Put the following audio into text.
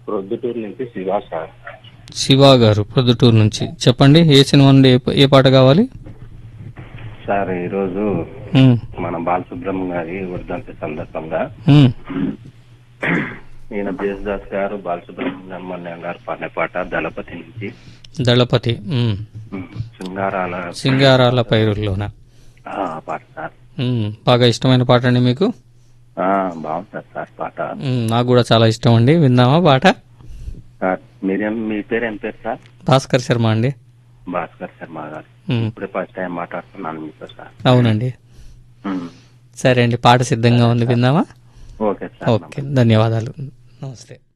ప్రొద్దుటూరు నుంచి శివ సార్. శివ గారు ప్రొద్దుటూరు నుంచి. చెప్పండి, ఏ సినిమా నుండి ఏ పాట కావాలి? సార్ ఈరోజు ఉమ్, మన బాలసుబ్రహ్మణ్యం గారి వర్ధంతి సందర్భంగా ఉమ్, ఈయన దేశదాస్ గారు బాలసుబ్రహ్మణ్యం గారు పాడిన పాట దళపతి నుంచి. దళపతి. సింగారాల సింగారాల పైరుల్లోన. పాట సార్. బాగా ఇష్టమైన పాట అండి మీకు? బాగుంటుంది సార్ పాట. నాకు కూడా చాలా ఇష్టం అండి. విందామా పాట? సార్ మీ పేరు ఏం పేరు సార్? భాస్కర్ శర్మ అండి. భాస్కర్ శర్మ గారు. ఇప్పుడే ఫస్ట్ టైం మాట్లాడుతున్నాను మీతో సార్. అవునండి. సరే అండి, పాట సిద్ధంగా ఉంది, విందామా? Okay sir. ఓకే, ధన్యవాదాలు. నమస్తే.